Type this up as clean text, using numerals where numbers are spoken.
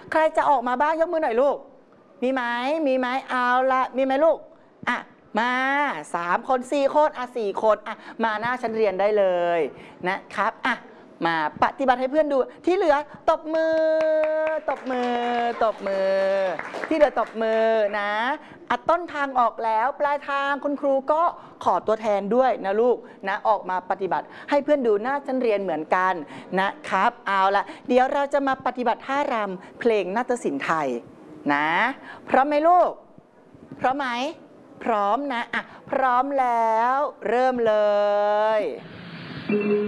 ใครจะออกมาบ้างยกมือหน่อยลูกมีไหมมีไหมเอาละมีไหมลูกอ่ะมา3 คน4 คน4 คนมาหน้าชั้นเรียนได้เลยนะครับมาปฏิบัติให้เพื่อนดูที่เหลือตบมือตบมือตบมือที่เหลือตบมือนะต้นทางออกแล้วปลายทางคุณครูก็ขอตัวแทนด้วยนะลูกนะออกมาปฏิบัติให้เพื่อนดูหน้าชั้นเรียนเหมือนกันนะครับเอาละเดี๋ยวเราจะมาปฏิบัติท่ารำเพลงนาฏศิลป์ไทยนะพร้อมไหมลูกพร้อมไหมพร้อมนะพร้อมแล้วเริ่มเลย